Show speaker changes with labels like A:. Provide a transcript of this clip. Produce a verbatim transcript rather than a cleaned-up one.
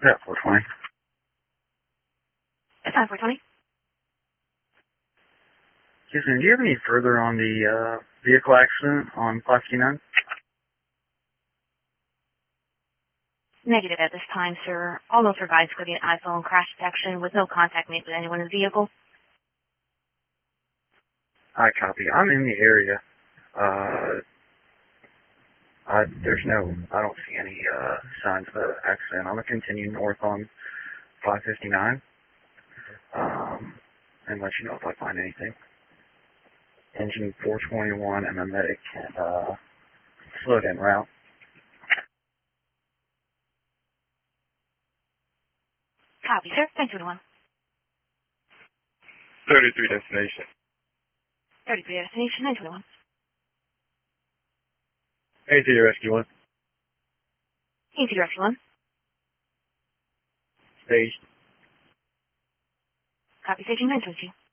A: Yeah, four twenty.
B: It's on four twenty.
A: Excuse me, do you have any further on the uh, vehicle accident on five fifty-nine?
B: Negative at this time, sir. All notes are guides for the iPhone crash detection with no contact made with anyone in the vehicle.
A: I copy. I'm in the area. Uh, I, there's no, I don't see any uh, signs of an accident. I'm going to continue north on five fifty-nine um, and let you know if I find anything. Engine four twenty-one and a medic uh, slowed en route.
B: Copy, sir. nine twenty-one.
C: thirty-three destination.
B: thirty-three destination, nine twenty-one.
C: A T Rescue one.
B: A T Rescue one.
C: Staged.
B: Copy, station nine twenty-two.